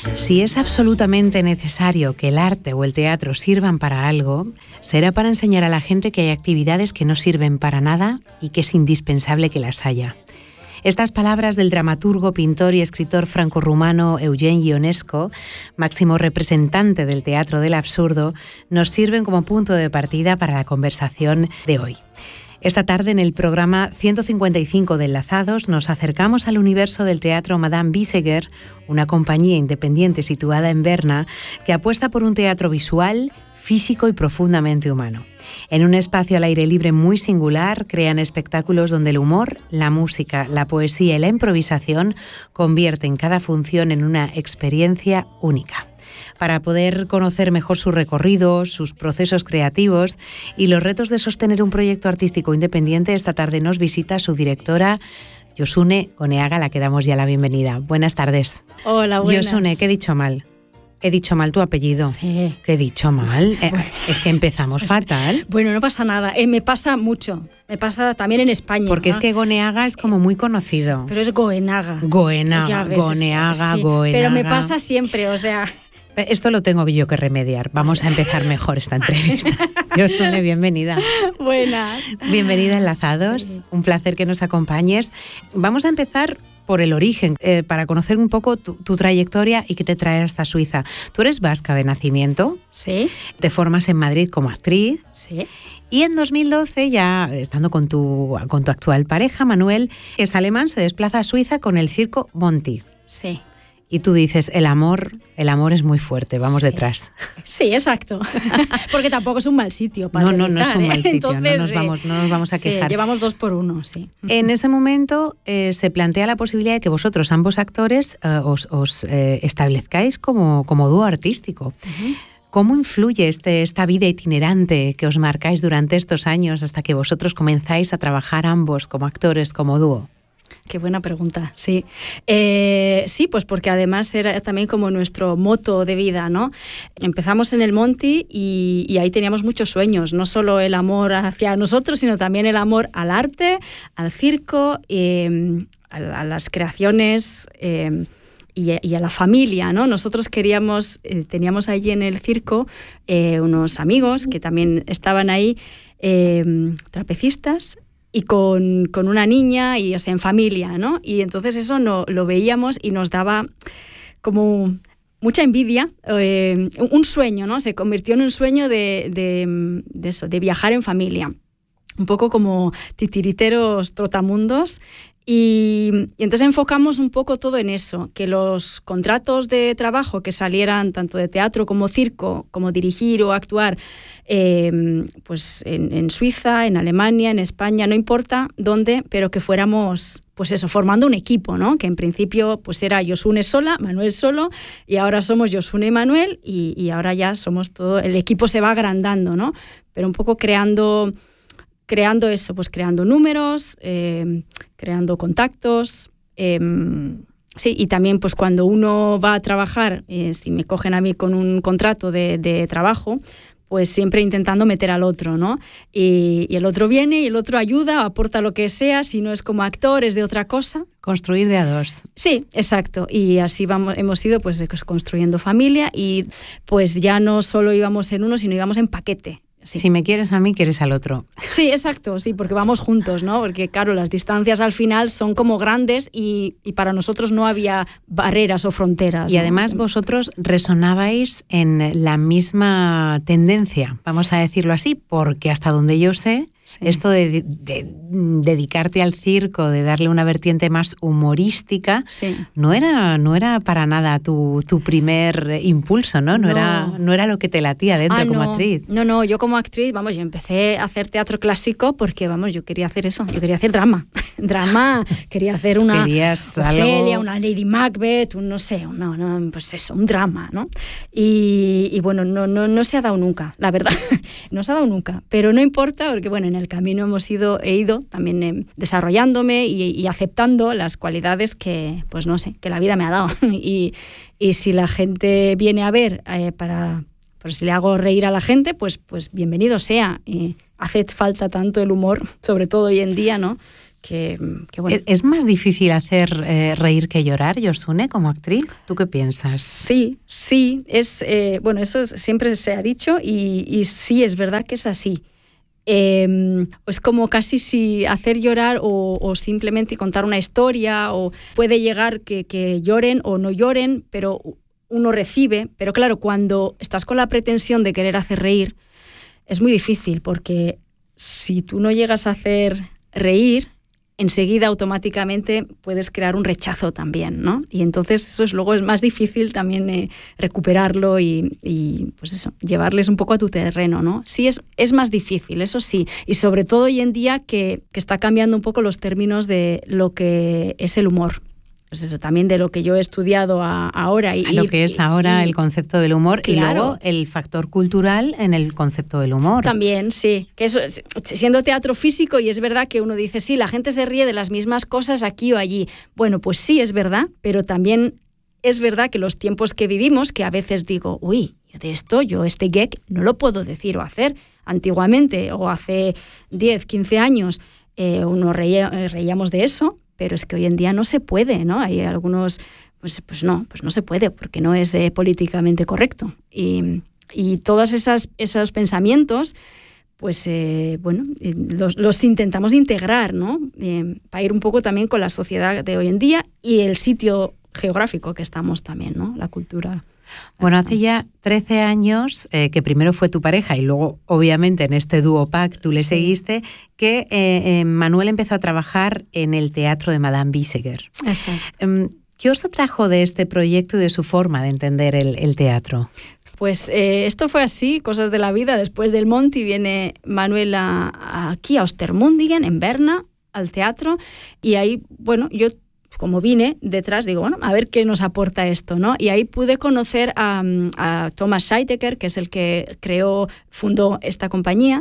Si es absolutamente necesario que el arte o el teatro sirvan para algo, será para enseñar a la gente que hay actividades que no sirven para nada y que es indispensable que las haya. Estas palabras del dramaturgo, pintor y escritor franco-rumano Eugen Ionesco, máximo representante del teatro del absurdo, nos sirven como punto de partida para la conversación de hoy. Esta tarde, en el programa 155 de Enlazados, nos acercamos al universo del teatro Madame Biseguer, una compañía independiente situada en Berna que apuesta por un teatro visual, físico y profundamente humano. En un espacio al aire libre muy singular, crean espectáculos donde el humor, la música, la poesía y la improvisación convierten cada función en una experiencia única. Para poder conocer mejor su recorrido, sus procesos creativos y los retos de sostener un proyecto artístico independiente, esta tarde nos visita su directora, Josune Goneaga, a la que damos ya la bienvenida. Buenas tardes. Hola, buenas. Josune, ¿qué he dicho mal? He dicho mal tu apellido. Sí. ¿Qué he dicho mal? Es que empezamos fatal. Bueno, no pasa nada. Me pasa mucho. Me pasa también en España. Porque es que Goneaga es como muy conocido. Sí, pero es Goenaga. Goenaga, sí, Goenaga. Pero me pasa siempre, o sea... Esto lo tengo yo que remediar. Vamos a empezar mejor esta entrevista. Josune, bienvenida. Buenas. Bienvenida a Enlazados. Sí. Un placer que nos acompañes. Vamos a empezar por el origen, para conocer un poco tu trayectoria y qué te trae hasta Suiza. Tú eres vasca de nacimiento. Sí. Te formas en Madrid como actriz. Sí. Y en 2012, ya estando con tu actual pareja, Manuel, es alemán, se desplaza a Suiza con el circo Monty. Sí. Y tú dices, el amor es muy fuerte, vamos detrás. Sí, exacto. Porque tampoco es un mal sitio para No es un mal sitio. Entonces, no nos vamos a quejar. Llevamos 2 por 1, sí. En ese momento se plantea la posibilidad de que vosotros, ambos actores, os establezcáis como dúo artístico. Uh-huh. ¿Cómo influye esta vida itinerante que os marcáis durante estos años hasta que vosotros comenzáis a trabajar ambos como actores, como dúo? Qué buena pregunta, sí. Sí, pues porque además era también como nuestro moto de vida, ¿no? Empezamos en el Monty y ahí teníamos muchos sueños, no solo el amor hacia nosotros, sino también el amor al arte, al circo, a las creaciones y a la familia, ¿no? Nosotros teníamos allí en el circo unos amigos que también estaban ahí, trapecistas, y con una niña, y o sea, en familia, ¿no? Y entonces eso lo veíamos y nos daba como mucha envidia, un sueño, ¿no? Se convirtió en un sueño de eso, de viajar en familia. Un poco como titiriteros trotamundos. Y entonces enfocamos un poco todo en eso, que los contratos de trabajo que salieran tanto de teatro como circo, como dirigir o actuar, pues en Suiza, en Alemania, en España, no importa dónde, pero que fuéramos, pues eso, formando un equipo, ¿no? Que en principio pues era Josune sola, Manuel solo, y ahora somos Josune y Manuel, y ahora ya somos todo, el equipo se va agrandando, ¿no? Pero un poco creando eso, pues creando números, creando contactos, sí, y también pues cuando uno va a trabajar, si me cogen a mí con un contrato de trabajo, pues siempre intentando meter al otro, ¿no? Y el otro viene y el otro ayuda, aporta lo que sea, si no es como actor, es de otra cosa. Construir de a dos. Sí, exacto. Y así hemos ido pues construyendo familia y pues ya no solo íbamos en uno, sino íbamos en paquete. Sí. Si me quieres a mí, quieres al otro. Sí, exacto, sí, porque vamos juntos, ¿no? Porque, claro, las distancias al final son como grandes y para nosotros no había barreras o fronteras. Y además vosotros resonabais en la misma tendencia, vamos a decirlo así, porque hasta donde yo sé, sí, esto de dedicarte al circo, de darle una vertiente más humorística, sí, no era para nada tu primer impulso, ¿no? No era lo que te latía dentro como actriz. No, yo como actriz, yo empecé a hacer teatro clásico porque, yo quería hacer eso, yo quería hacer drama, quería hacer una Ofelia, una Lady Macbeth, pues eso, un drama, ¿no? Y bueno, no se ha dado nunca, la verdad, no se ha dado nunca, pero no importa porque, en el camino he ido también desarrollándome y aceptando las cualidades que, pues no sé, que la vida me ha dado. Y si la gente viene a ver pues si le hago reír a la gente, pues bienvenido sea. Hace falta tanto el humor, sobre todo hoy en día, ¿no? bueno. ¿Es más difícil hacer reír que llorar, Josune, como actriz? ¿Tú qué piensas? Sí, bueno, eso siempre se ha dicho y sí, es verdad que es así. Es como casi si hacer llorar o simplemente contar una historia, o puede llegar que lloren o no lloren, pero uno recibe. Pero claro, cuando estás con la pretensión de querer hacer reír, es muy difícil, porque si tú no llegas a hacer reír, enseguida automáticamente puedes crear un rechazo también, ¿no? Y entonces luego es más difícil también recuperarlo y pues eso, llevarles un poco a tu terreno, ¿no? Sí, es más difícil, eso sí, y sobre todo hoy en día que está cambiando un poco los términos de lo que es el humor. Pues eso, también de lo que yo he estudiado ahora. Lo que es ahora el concepto del humor, claro. Y luego el factor cultural en el concepto del humor. También, sí. Que eso, siendo teatro físico, y es verdad que uno dice, sí, la gente se ríe de las mismas cosas aquí o allí. Bueno, pues sí, es verdad, pero también es verdad que los tiempos que vivimos, que a veces digo, uy, yo este gag no lo puedo decir o hacer. Antiguamente, o hace 10, 15 años, reíamos de eso, pero es que hoy en día no se puede, ¿no? Hay algunos, pues no se puede, porque no es políticamente correcto. Y todos esos pensamientos, pues bueno, los intentamos integrar, ¿no? Para ir un poco también con la sociedad de hoy en día y el sitio geográfico que estamos también, ¿no? La cultura. Bueno, hace ya 13 años que primero fue tu pareja y luego, obviamente, en este dúo pack tú le seguiste, que Manuel empezó a trabajar en el teatro de Madame Biseguer. Exacto. ¿Qué os atrajo de este proyecto y de su forma de entender el teatro? Pues esto fue así, cosas de la vida. Después del Monti viene Manuel aquí a Ostermundigen, en Berna, al teatro, y ahí, bueno, yo como vine detrás, digo, bueno, a ver qué nos aporta esto, ¿no? Y ahí pude conocer a Thomas Scheiteker, que es el que fundó esta compañía,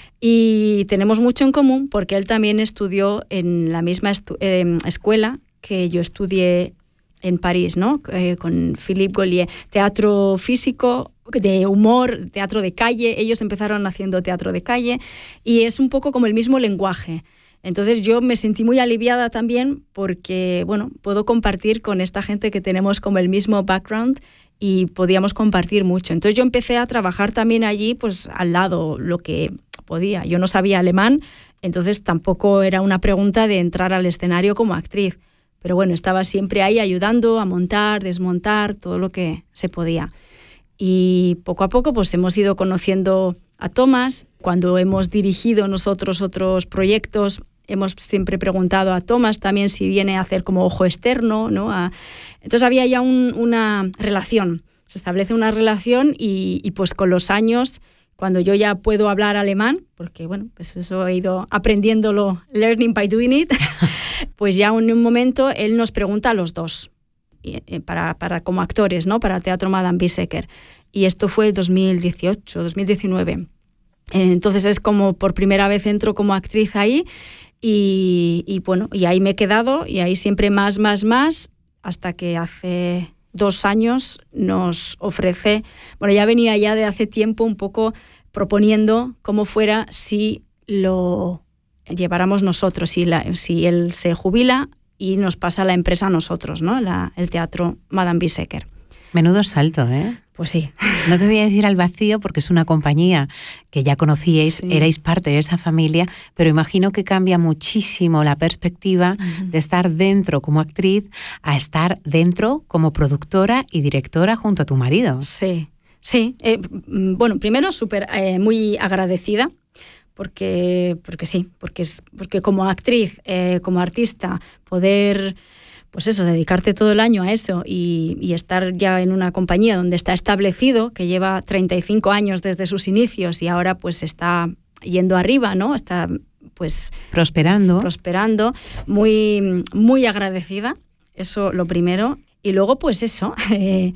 y tenemos mucho en común porque él también estudió en la misma escuela que yo estudié en París, ¿no? Con Philippe Gaulier, teatro físico, de humor, teatro de calle. Ellos empezaron haciendo teatro de calle y es un poco como el mismo lenguaje. Entonces yo me sentí muy aliviada también porque, bueno, puedo compartir con esta gente que tenemos como el mismo background y podíamos compartir mucho. Entonces yo empecé a trabajar también allí, pues al lado, lo que podía. Yo no sabía alemán, entonces tampoco era una pregunta de entrar al escenario como actriz. Pero bueno, estaba siempre ahí ayudando a montar, desmontar, todo lo que se podía. Y poco a poco pues hemos ido conociendo a Thomas. Cuando hemos dirigido nosotros otros proyectos, hemos siempre preguntado a Thomas también si viene a hacer como ojo externo, ¿no? Entonces había ya una relación, se establece una relación y pues con los años, cuando yo ya puedo hablar alemán, porque bueno, pues eso he ido aprendiéndolo, learning by doing it, pues ya en un momento él nos pregunta a los dos, para como actores, ¿no? Para el Teatro Madame Biseguer. Y esto fue 2018, 2019. Entonces es como por primera vez entro como actriz ahí y bueno, y ahí me he quedado y ahí siempre más, hasta que hace 2 años nos ofrece, bueno, ya venía ya de hace tiempo un poco proponiendo cómo fuera si lo lleváramos nosotros, si él se jubila y nos pasa la empresa a nosotros, ¿no? El Teatro Madame Biseguer. Menudo salto, ¿eh? Pues sí. No te voy a decir al vacío porque es una compañía que ya conocíais, sí. Erais parte de esa familia, pero imagino que cambia muchísimo la perspectiva de estar dentro como actriz a estar dentro como productora y directora junto a tu marido. Sí. Bueno, primero súper muy agradecida porque sí, porque como actriz, como artista, poder, pues eso, dedicarte todo el año a eso y estar ya en una compañía donde está establecido, que lleva 35 años desde sus inicios y ahora pues está yendo arriba, ¿no? Está pues prosperando, muy, muy agradecida, eso lo primero. Y luego pues eso,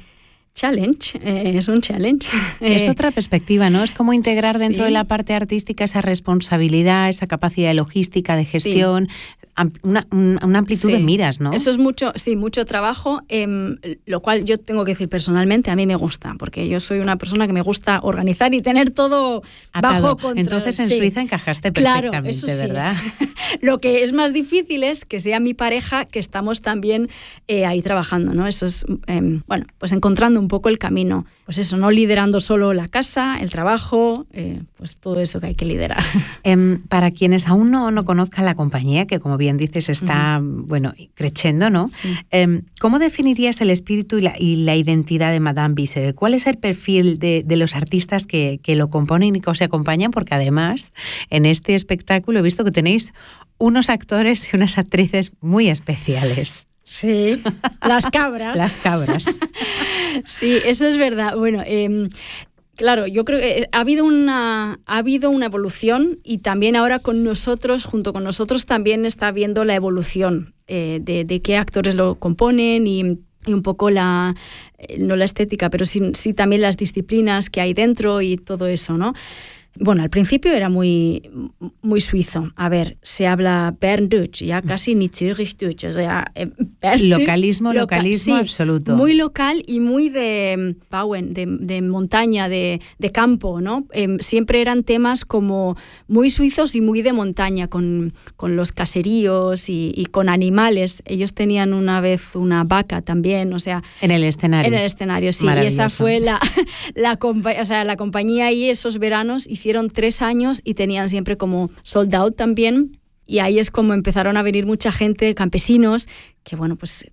challenge, es un challenge. Es otra perspectiva, ¿no? Es como integrar dentro de la parte artística esa responsabilidad, esa capacidad de logística, de gestión, una amplitud de miras, ¿no? Eso es mucho trabajo, lo cual yo tengo que decir personalmente, a mí me gusta, porque yo soy una persona que me gusta organizar y tener todo bajo control. Entonces en Suiza encajaste perfectamente, claro, eso sí. ¿Verdad? Lo que es más difícil es que sea mi pareja, que estamos también ahí trabajando, ¿no? Eso es, pues encontrando un poco el camino. Pues eso, no liderando solo la casa, el trabajo, pues todo eso que hay que liderar. Para quienes aún no conozcan la compañía, que como bien dices está, creciendo, ¿no? Sí. ¿Cómo definirías el espíritu y la identidad de Madame Biseguer? ¿Cuál es el perfil de los artistas que lo componen y que os acompañan? Porque además, en este espectáculo he visto que tenéis unos actores y unas actrices muy especiales. Sí, las cabras. Las cabras. Sí, eso es verdad. Bueno, claro, yo creo que ha habido una evolución y también ahora junto con nosotros también está habiendo la evolución de qué actores lo componen y un poco no la estética, pero sí también las disciplinas que hay dentro y todo eso, ¿no? Bueno, al principio era muy suizo. A ver, se habla Berndeutsch, ya casi ni Zürichdeutsch, o sea, localismo sí, absoluto. Muy local y muy de Bauen, de montaña, de campo, ¿no? Siempre eran temas como muy suizos y muy de montaña, con los caseríos y con animales. Ellos tenían una vez una vaca también, o sea... En el escenario. En el escenario, sí. Y esa fue la compañía y esos veranos hicieron 3 años y tenían siempre como sold out también, y ahí es como empezaron a venir mucha gente, campesinos, que bueno, pues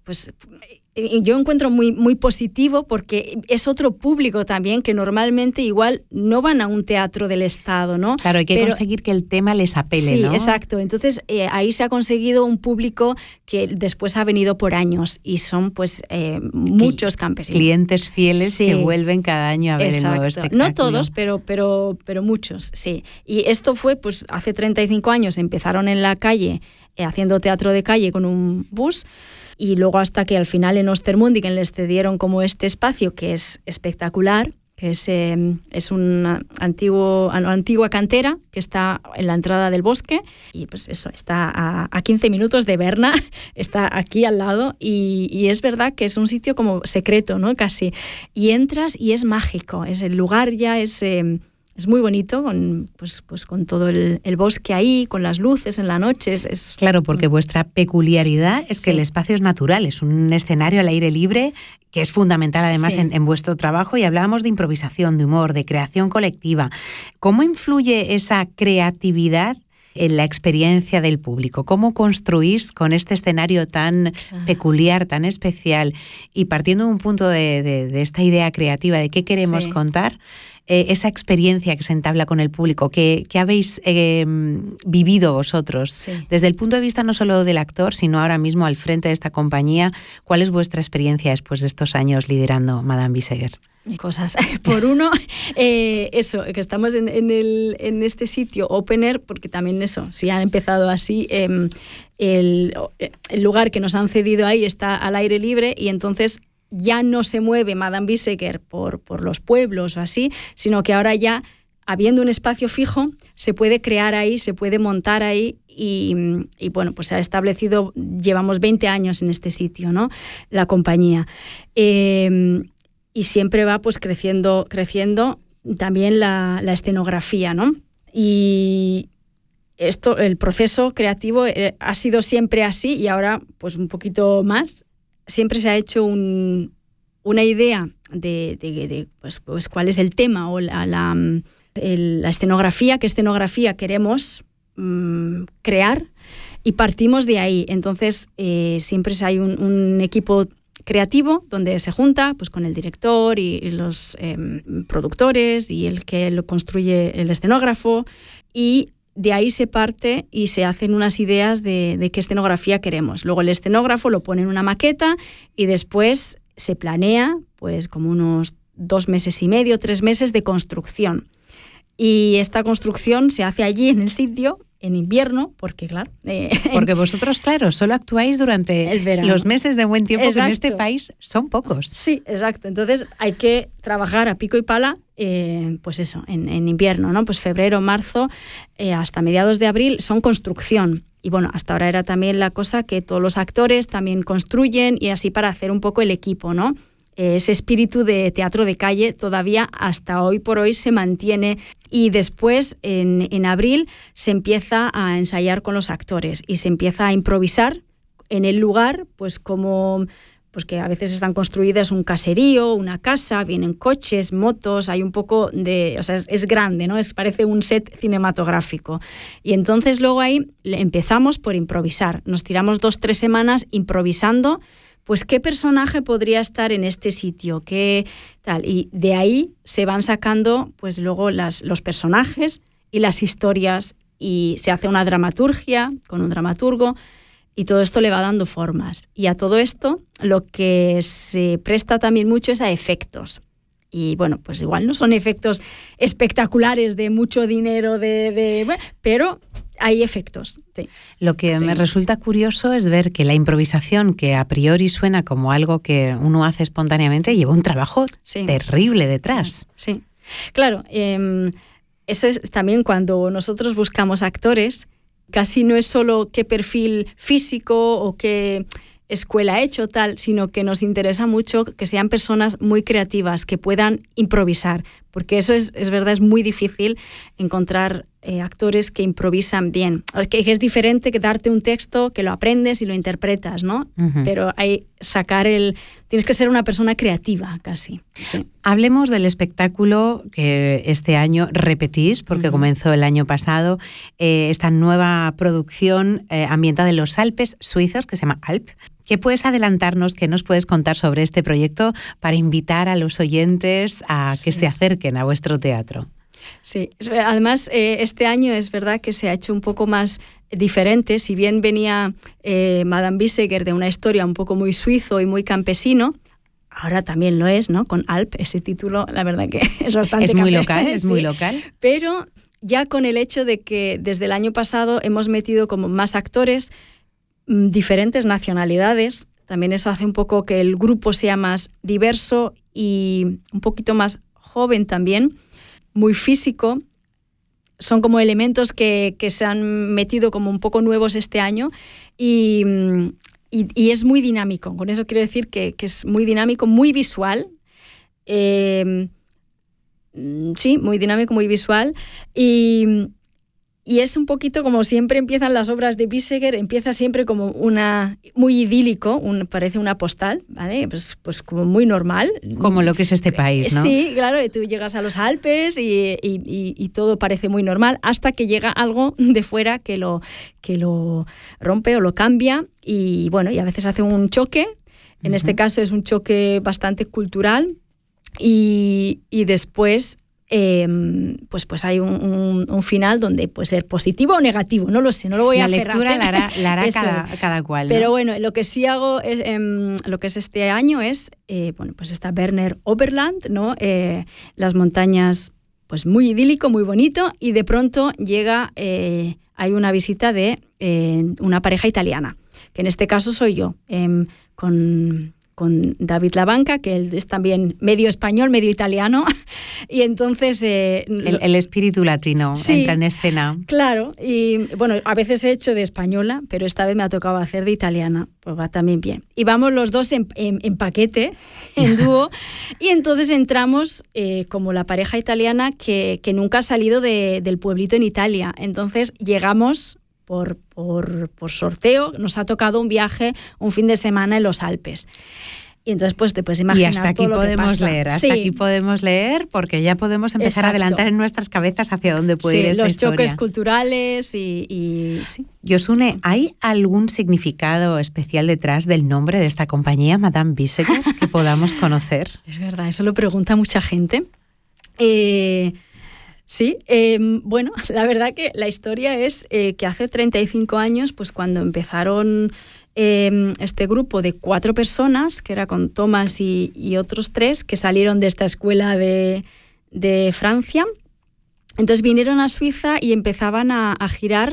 yo encuentro muy, muy positivo porque es otro público también que normalmente igual no van a un teatro del Estado, ¿no? Claro, hay que conseguir que el tema les apele, sí, ¿no? Sí, exacto. Entonces ahí se ha conseguido un público que después ha venido por años y son pues muchos campesinos. Clientes fieles que vuelven cada año a ver el nuevo espectáculo. No todos, pero muchos, sí. Y esto fue pues hace 35 años, empezaron en la calle haciendo teatro de calle con un bus. Y luego hasta que al final en Ostermundigen les cedieron como este espacio que es espectacular, que es una antigua cantera que está en la entrada del bosque y pues eso, está a 15 minutos de Berna, está aquí al lado y es verdad que es un sitio como secreto, ¿no? Casi. Y entras y es mágico, el lugar ya es muy bonito, con todo el bosque ahí, con las luces en la noche. Claro, porque vuestra peculiaridad es que el espacio es natural, es un escenario al aire libre que es fundamental además en vuestro trabajo, y hablábamos de improvisación, de humor, de creación colectiva. ¿Cómo influye esa creatividad en la experiencia del público? ¿Cómo construís con este escenario tan peculiar, tan especial, y partiendo de un punto de esta idea creativa de qué queremos contar, esa experiencia que se entabla con el público, que habéis vivido vosotros, desde el punto de vista no solo del actor, sino ahora mismo al frente de esta compañía? ¿Cuál es vuestra experiencia después de estos años liderando Madame Biseguer? Cosas. Por uno, eso, que estamos en este sitio Open Air, porque también eso, si han empezado así, el lugar que nos han cedido ahí está al aire libre, y entonces ya no se mueve Madame Biseguer por los pueblos o así, sino que ahora ya, habiendo un espacio fijo, se puede crear ahí, se puede montar ahí y bueno, pues se ha establecido, llevamos 20 años en este sitio, ¿no? La compañía. Y siempre va pues creciendo también la escenografía, ¿no? Y el proceso creativo ha sido siempre así, y ahora pues un poquito más. Siempre se ha hecho una idea de pues cuál es el tema o la escenografía, qué escenografía queremos crear, y partimos de ahí. Entonces siempre hay un equipo creativo donde se junta pues con el director y los productores y el que lo construye, el escenógrafo, y de ahí se parte y se hacen unas ideas de qué escenografía queremos. Luego el escenógrafo lo pone en una maqueta y después se planea pues como unos 2 meses y medio, 3 meses de construcción. Y esta construcción se hace allí en el sitio en invierno, porque claro... porque vosotros, claro, solo actuáis durante el verano. Los meses de buen tiempo, exacto. Que en este país son pocos. Sí, exacto. Entonces hay que trabajar a pico y pala, pues eso, en invierno, ¿no? Pues febrero, marzo, hasta mediados de abril son construcción. Y bueno, hasta ahora era también la cosa que todos los actores también construyen y así para hacer un poco el equipo, ¿no? Ese espíritu de teatro de calle todavía hasta hoy por hoy se mantiene y después en abril se empieza a ensayar con los actores y se empieza a improvisar en el lugar, pues como pues que a veces están construidas un caserío, una casa, vienen coches, motos, hay un poco de, o sea, es grande, ¿no? Parece un set cinematográfico. Y entonces luego ahí empezamos por improvisar, nos tiramos 2-3 semanas improvisando. Pues qué personaje podría estar en este sitio, qué tal. Y de ahí se van sacando pues luego los personajes y las historias y se hace una dramaturgia con un dramaturgo y todo esto le va dando formas. Y a todo esto lo que se presta también mucho es a efectos. Y bueno, pues igual no son efectos espectaculares de mucho dinero, pero... hay efectos. Sí. Lo que me resulta curioso es ver que la improvisación, que a priori suena como algo que uno hace espontáneamente, lleva un trabajo terrible detrás. Sí, claro. Eso es también cuando nosotros buscamos actores, casi no es solo qué perfil físico o qué escuela ha hecho tal, sino que nos interesa mucho que sean personas muy creativas, que puedan improvisar, porque eso es verdad, es muy difícil encontrar actores que improvisan bien. Que es diferente que darte un texto, que lo aprendes y lo interpretas, ¿no? Uh-huh. Pero tienes que ser una persona creativa casi. Sí. Hablemos del espectáculo que este año repetís, porque comenzó el año pasado, esta nueva producción ambientada en los Alpes suizos, que se llama Alp. ¿Qué puedes adelantarnos, qué nos puedes contar sobre este proyecto para invitar a los oyentes a que se acerquen a vuestro teatro? Sí, además este año es verdad que se ha hecho un poco más diferente, si bien venía Madame Biseguer de una historia un poco muy suizo y muy campesino, ahora también lo es, ¿no? Con Alp, ese título, la verdad que es bastante es muy local, es muy local. Pero ya con el hecho de que desde el año pasado hemos metido como más actores, diferentes nacionalidades, también eso hace un poco que el grupo sea más diverso y un poquito más joven también, muy físico. Son como elementos que se han metido como un poco nuevos este año y es muy dinámico. Con eso quiero decir que es muy dinámico, muy visual. Sí, muy dinámico, muy visual. Y es un poquito como siempre empiezan las obras de Biseguer, empieza siempre como muy idílico, parece una postal, ¿vale? Pues como muy normal. Como lo que es este país, ¿no? Sí, claro, tú llegas a los Alpes y todo parece muy normal hasta que llega algo de fuera que lo rompe o lo cambia y bueno, y a veces hace un choque. En este caso es un choque bastante cultural y después... pues hay un final donde puede ser positivo o negativo, no lo sé, no lo voy a aferrar. La lectura la hará cada cual, ¿no? Pero bueno, lo que sí hago es, lo que es este año es, bueno, pues está Berner Oberland, ¿no? Las montañas, pues muy idílico, muy bonito, y de pronto llega, hay una visita de una pareja italiana, que en este caso soy yo, con David Labanca, que él es también medio español, medio italiano, y entonces... el espíritu latino entra en escena. Claro, y bueno, a veces he hecho de española, pero esta vez me ha tocado hacer de italiana, pues va también bien. Y vamos los dos en paquete, en dúo, y entonces entramos como la pareja italiana que nunca ha salido del pueblito en Italia. Entonces llegamos... Por sorteo, nos ha tocado un viaje, un fin de semana en los Alpes. Y entonces pues te puedes imaginar. Y hasta aquí podemos leer, aquí podemos leer porque ya podemos empezar a adelantar en nuestras cabezas hacia dónde puede ir esta historia. Los choques culturales y sí. Yosune, ¿hay algún significado especial detrás del nombre de esta compañía, Madame Biseguer, que podamos conocer? Es verdad, eso lo pregunta mucha gente. Sí, bueno, la verdad que la historia es que hace 35 años, pues cuando empezaron este grupo de 4 personas, que era con Thomas y otros 3, que salieron de esta escuela de Francia, entonces vinieron a Suiza y empezaban a girar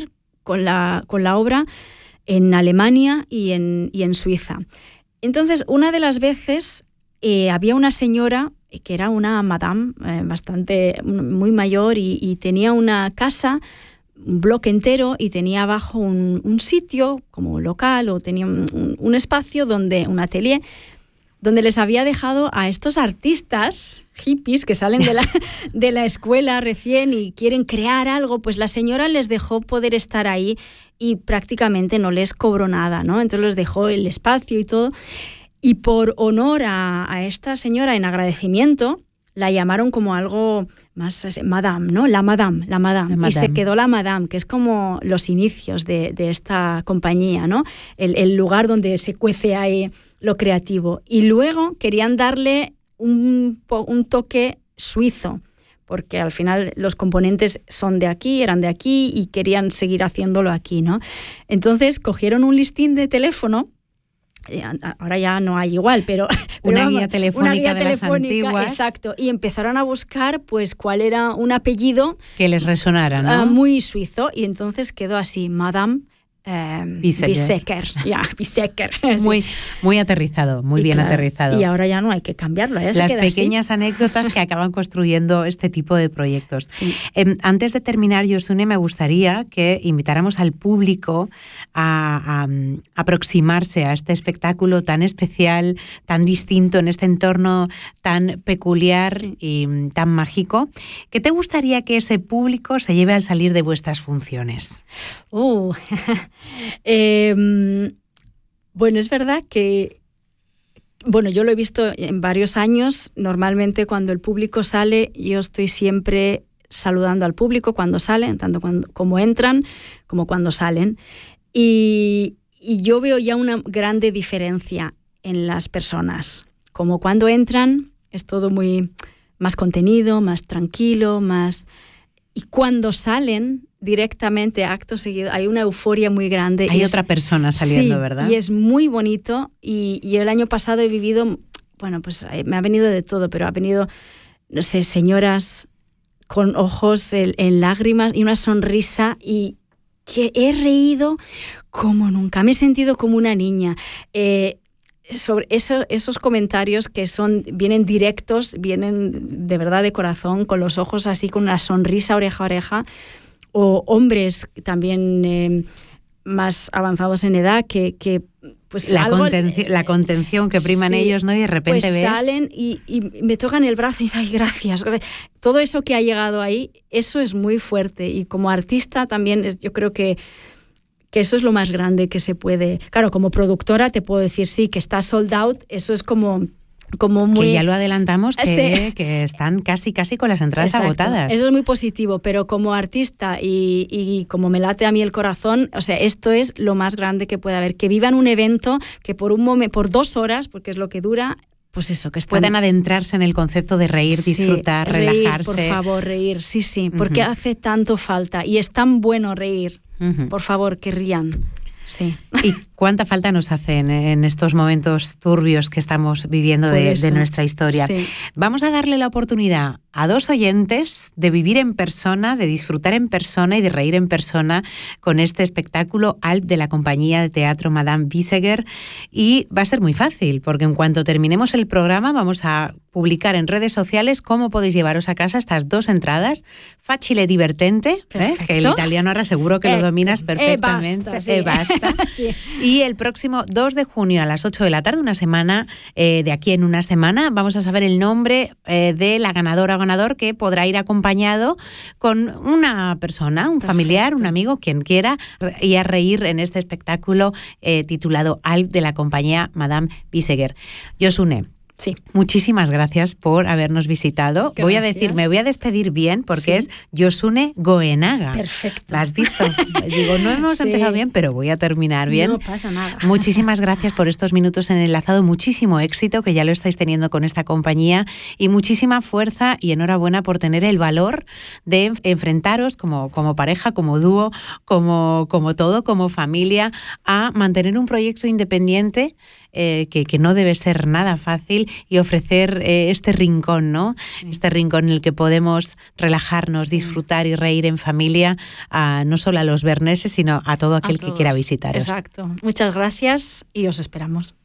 con la obra en Alemania y en Suiza. Entonces, una de las veces había una señora que era una madame bastante muy mayor y tenía una casa, un bloque entero, y tenía abajo un sitio como local, o tenía un espacio, un atelier, donde les había dejado a estos artistas hippies que salen de la escuela recién y quieren crear algo, pues la señora les dejó poder estar ahí y prácticamente no les cobró nada, ¿no? Entonces les dejó el espacio y todo. Y por honor a esta señora, en agradecimiento, la llamaron como algo más madame, ¿no? La madame. Y se quedó la madame, que es como los inicios de esta compañía, ¿no? El lugar donde se cuece ahí lo creativo. Y luego querían darle un toque suizo, porque al final los componentes eran de aquí y querían seguir haciéndolo aquí, ¿no? Entonces cogieron un listín de teléfono. Ahora ya no hay igual, pero una guía telefónica de las antiguas. Exacto, y empezaron a buscar pues cuál era un apellido que les resonara, ¿no? Muy suizo, y entonces quedó así, Madame Biesecker. Biesecker. Muy aterrizado, muy bien aterrizado. Y ahora ya no hay que cambiarlo. Las pequeñas anécdotas que acaban construyendo este tipo de proyectos. Sí. Antes de terminar, Josune, me gustaría que invitáramos al público a aproximarse a este espectáculo tan especial, tan distinto, en este entorno tan peculiar y tan mágico. ¿Qué te gustaría que ese público se lleve al salir de vuestras funciones? Bueno, es verdad que yo lo he visto en varios años. Normalmente cuando el público sale, yo estoy siempre saludando al público cuando salen, tanto como entran como cuando salen. Y yo veo ya una grande diferencia en las personas. Como cuando entran es todo muy más contenido, más tranquilo, más... Y cuando salen directamente, acto seguido, hay una euforia muy grande. Hay otra persona saliendo, sí, ¿verdad? Y es muy bonito. Y el año pasado he vivido, pues me ha venido de todo, pero ha venido, no sé, señoras con ojos en lágrimas y una sonrisa, y que he reído como nunca. Me he sentido como una niña. Sobre esos comentarios que vienen directos, vienen de verdad de corazón, con los ojos así, con una sonrisa oreja a oreja, o hombres también más avanzados en edad que pues la contención que priman ellos, ¿no? Y de repente pues ves... salen y me tocan el brazo y dicen, ay, gracias. Todo eso que ha llegado ahí, eso es muy fuerte. Y como artista también yo creo que eso es lo más grande que se puede... Claro, como productora te puedo decir, sí, que está sold out, eso es como muy... Que ya lo adelantamos, que están casi con las entradas agotadas. Eso es muy positivo, pero como artista y como me late a mí el corazón, o sea, esto es lo más grande que puede haber. Que vivan un evento que por 2 horas, porque es lo que dura... Pues eso, que puedan adentrarse en el concepto de reír, disfrutar, relajarse. Por favor, reír, sí, porque hace tanto falta y es tan bueno reír. Por favor, que rían. Sí. ¿Y cuánta falta nos hacen en estos momentos turbios que estamos viviendo de nuestra historia? Sí. Vamos a darle la oportunidad a 2 oyentes de vivir en persona, de disfrutar en persona y de reír en persona con este espectáculo Alp de la compañía de teatro Madame Biesecker. Y va a ser muy fácil, porque en cuanto terminemos el programa vamos a publicar en redes sociales cómo podéis llevaros a casa estas 2 entradas. Facile divertente, que el italiano ahora seguro que lo dominas perfectamente. Basta. Sí. Y el próximo 2 de junio a las 8 de la tarde, una semana, de aquí en una semana, vamos a saber el nombre de la ganadora o ganador, que podrá ir acompañado con una persona, un familiar, un amigo, quien quiera, y a reír en este espectáculo titulado Alp de la compañía Madame Biesecker. Josune, sí, muchísimas gracias por habernos visitado. Gracias. Me voy a despedir bien, porque es Josune Goenaga. Perfecto. ¿La has visto? Digo, no hemos empezado bien, pero voy a terminar bien. No pasa nada. Muchísimas gracias por estos minutos en Enlazado. Muchísimo éxito, que ya lo estáis teniendo con esta compañía, y muchísima fuerza, y enhorabuena por tener el valor de enfrentaros como pareja, como dúo, como todo, como familia, a mantener un proyecto independiente que no debe ser nada fácil, y ofrecer este rincón, ¿no? Sí. Este rincón en el que podemos relajarnos, disfrutar y reír en familia, no solo a los berneses, sino a todo aquel que quiera visitaros. Exacto. Muchas gracias y os esperamos.